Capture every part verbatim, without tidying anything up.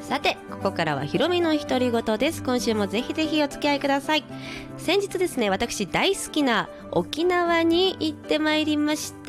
さて、ここからはひろみの独り言です。今週もぜひぜひお付き合いください。先日ですね、私大好きな沖縄に行ってまいりました。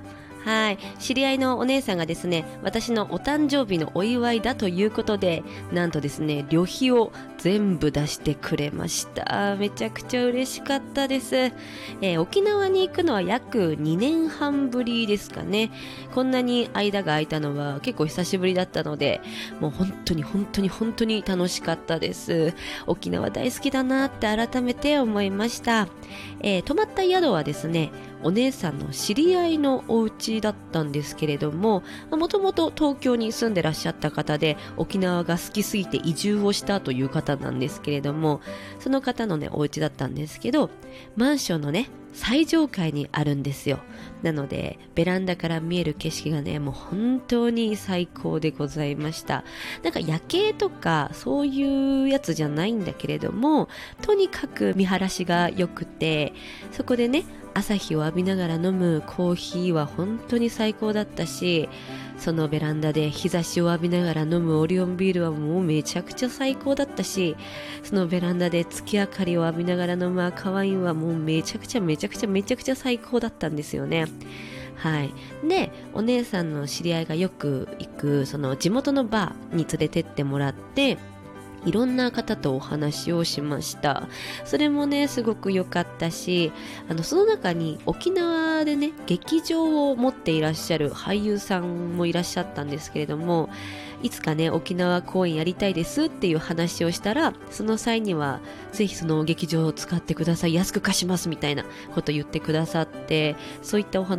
はい、知り合いのお姉さんがですね、私のお誕生日のお祝いだということで、なんとですね、旅費を全部出してくれました。めちゃくちゃ嬉しかったです。えー、沖縄に行くのは約にねんはんぶりですかね。こんなに間が空いたのは結構久しぶりだったので、もう本当に本当に本当に楽しかったです。沖縄大好きだなって改めて思いました。えー、泊まった宿はですね、お姉さんの知り合いのお家だったんですけれども、もともと東京に住んでらっしゃった方で、沖縄が好きすぎて移住をしたという方なんですけれども、その方のね、お家だったんですけど、マンションのね、最上階にあるんですよ。なので、ベランダから見える景色がね、もう本当に最高でございました。なんか夜景とか、そういうやつじゃないんだけれども、とにかく見晴らしが良くて、そこでね、朝日を浴びながら飲むコーヒーは本当に最高だったし、そのベランダで日差しを浴びながら飲むオリオンビールはもうめちゃくちゃ最高だったし、そのベランダで月明かりを浴びながら飲む赤ワインはもうめちゃくちゃめちゃくちゃめちゃくちゃ最高だったんですよね。はい。で、お姉さんの知り合いがよく行くその地元のバーに連れてってもらって、いろんな方とお話をしました。それもね、すごく良かったし、あの、その中に沖縄でね、劇場を持っていらっしゃる俳優さんもいらっしゃったんですけれども、いつかね、沖縄公演やりたいですっていう話をしたら、その際には、ぜひその劇場を使ってください。安く貸しますみたいなこと言ってくださって、そういったお話